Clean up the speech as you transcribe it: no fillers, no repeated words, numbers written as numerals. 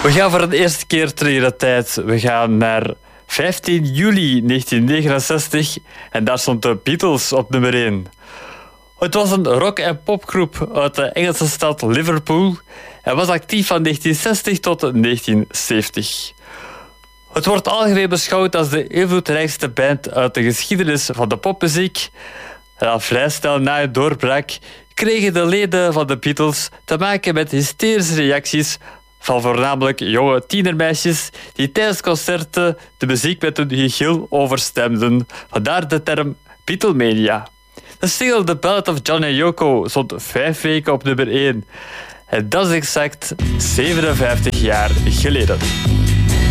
We gaan voor de eerste keer terug in de tijd. We gaan naar 15 juli 1969 en daar stond de Beatles op nummer 1. Het was een rock- en popgroep uit de Engelse stad Liverpool en was actief van 1960 tot 1970. Het wordt algemeen beschouwd als de invloedrijkste band uit de geschiedenis van de popmuziek. En al vrij snel na het doorbraak kregen de leden van de Beatles te maken met hysterische reacties van voornamelijk jonge tienermeisjes die tijdens concerten de muziek met hun gegil overstemden. Vandaar de term Beatlemania. De single The Ballad of John and Yoko stond 5 weken op nummer 1. En dat is exact 57 jaar geleden.